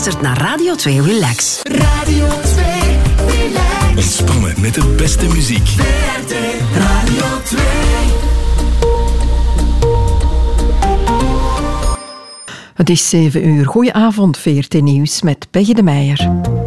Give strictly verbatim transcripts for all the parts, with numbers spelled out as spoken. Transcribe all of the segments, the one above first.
luistert naar Radio twee Relax. Radio twee Relax. Ontspannen met de beste muziek. V R T Radio twee. Het is zeven uur. Goedenavond, V R T Nieuws met Peggy de Meijer.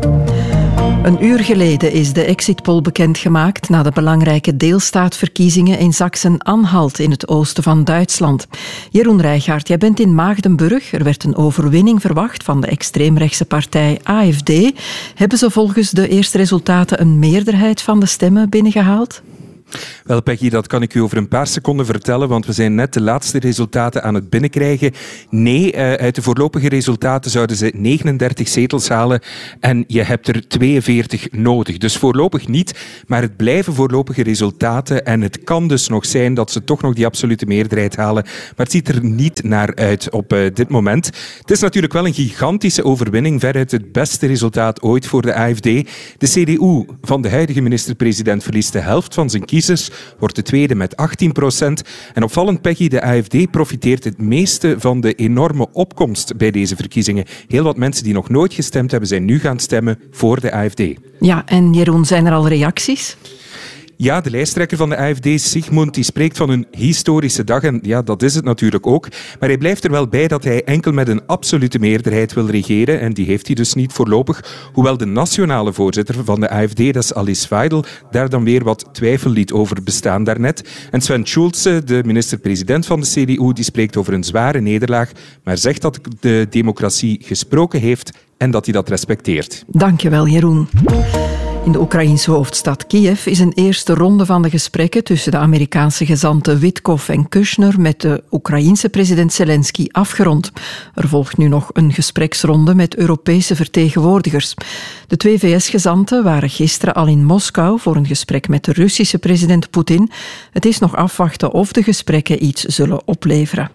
Een uur geleden is de exitpoll bekendgemaakt na de belangrijke deelstaatverkiezingen in Sachsen-Anhalt in het oosten van Duitsland. Jeroen Rijgaard, jij bent in Maagdenburg. Er werd een overwinning verwacht van de extreemrechtse partij A F D. Hebben ze volgens de eerste resultaten een meerderheid van de stemmen binnengehaald? Wel, Peggy, dat kan ik u over een paar seconden vertellen, want we zijn net de laatste resultaten aan het binnenkrijgen. Nee, uh, uit de voorlopige resultaten zouden ze negenendertig zetels halen en je hebt er tweeënveertig nodig. Dus voorlopig niet, maar het blijven voorlopige resultaten en het kan dus nog zijn dat ze toch nog die absolute meerderheid halen, maar het ziet er niet naar uit op uh, dit moment. Het is natuurlijk wel een gigantische overwinning, veruit het beste resultaat ooit voor de A F D. De C D U van de huidige minister-president verliest de helft van zijn kiezers, wordt de tweede met achttien procent. En opvallend, Peggy, de A F D profiteert het meeste van de enorme opkomst bij deze verkiezingen. Heel wat mensen die nog nooit gestemd hebben, zijn nu gaan stemmen voor de A F D. Ja, en Jeroen, zijn er al reacties? Ja, de lijsttrekker van de A F D, Sigmund, die spreekt van een historische dag. En ja, dat is het natuurlijk ook. Maar hij blijft er wel bij dat hij enkel met een absolute meerderheid wil regeren. En die heeft hij dus niet voorlopig. Hoewel de nationale voorzitter van de A F D, dat is Alice Weidel, daar dan weer wat twijfel liet over bestaan daarnet. En Sven Schulze, de minister-president van de C D U, die spreekt over een zware nederlaag, maar zegt dat de democratie gesproken heeft en dat hij dat respecteert. Dankjewel, Jeroen. In de Oekraïense hoofdstad Kiev is een eerste ronde van de gesprekken tussen de Amerikaanse gezanten Witkoff en Kushner met de Oekraïense president Zelensky afgerond. Er volgt nu nog een gespreksronde met Europese vertegenwoordigers. De twee V S-gezanten waren gisteren al in Moskou voor een gesprek met de Russische president Poetin. Het is nog afwachten of de gesprekken iets zullen opleveren.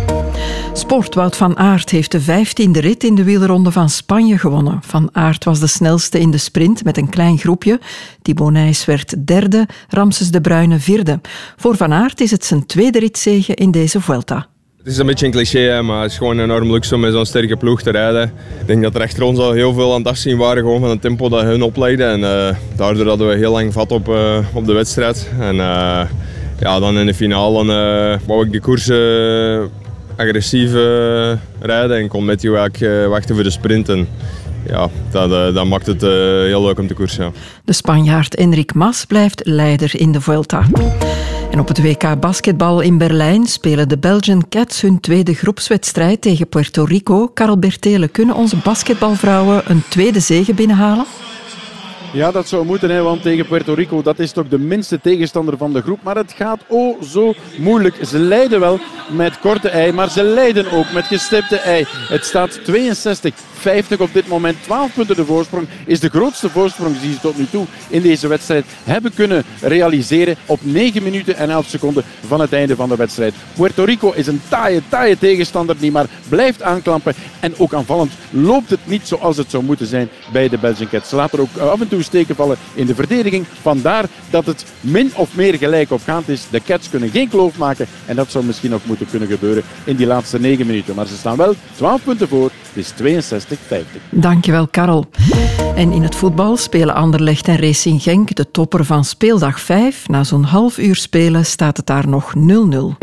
Sport. Wout van Aert heeft de vijftiende rit in de wielronde van Spanje gewonnen. Van Aert was de snelste in de sprint met een klein groepje. Thibaut Nys werd derde, Ramses de Bruyne vierde. Voor Van Aert is het zijn tweede ritzege in deze Vuelta. Het is een beetje een cliché, hè, maar het is gewoon enorm luxe om met zo'n sterke ploeg te rijden. Ik denk dat er achter ons al heel veel aan het afzien waren gewoon van het tempo dat hun oplegden. En uh, daardoor hadden we heel lang vat op, uh, op de wedstrijd. En uh, ja, dan in de finale uh, wou ik de koers uh, agressief uh, rijden en kon Matthew eigenlijk uh, wachten voor de sprint. En ja, dat, uh, dat maakt het uh, heel leuk om te koersen. Ja. De Spanjaard Enric Mas blijft leider in de Vuelta. En op het W K basketbal in Berlijn spelen de Belgian Cats hun tweede groepswedstrijd tegen Puerto Rico. Karel Bertele, kunnen onze basketbalvrouwen een tweede zege binnenhalen? Ja, dat zou moeten, hè, want tegen Puerto Rico, dat is toch de minste tegenstander van de groep. Maar het gaat oh zo moeilijk. Ze leiden wel met korte ei, maar ze leiden ook met gestipte ei. Het staat tweeënzestig vijftig op dit moment. twaalf punten de voorsprong is de grootste voorsprong die ze tot nu toe in deze wedstrijd hebben kunnen realiseren op negen minuten en elf seconden van het einde van de wedstrijd. Puerto Rico is een taaie, taaie tegenstander die maar blijft aanklampen. En ook aanvallend loopt het niet zoals het zou moeten zijn bij de Belgian Cats. Ze laten er ook af en toe steken vallen in de verdediging. Vandaar dat het min of meer gelijk opgaand is. De Cats kunnen geen kloof maken en dat zou misschien nog moeten kunnen gebeuren in die laatste negen minuten. Maar ze staan wel twaalf punten voor. Het is tweeënzestig vijftig. Dankjewel, Karel. En in het voetbal spelen Anderlecht en Racing Genk de topper van speeldag vijf. Na zo'n half uur spelen staat het daar nog nul nul.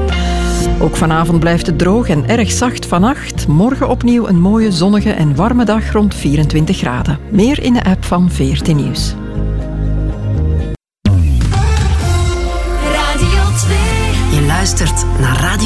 Ook vanavond blijft het droog en erg zacht vannacht. Morgen opnieuw een mooie, zonnige en warme dag rond vierentwintig graden. Meer in de app van V R T Nieuws. Radio twee. Je luistert naar Radio